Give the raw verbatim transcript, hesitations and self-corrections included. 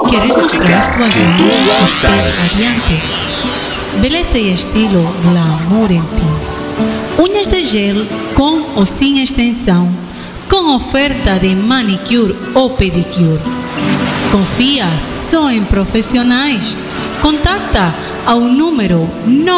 ¿Quieres mostrar as tuas mãos os pés adiante? Beleza e estilo, glamour em ti. Unhas de gel com ou sem extensão, com oferta de manicure ou pedicure. Confia só em profissionais. Contacta ao número nove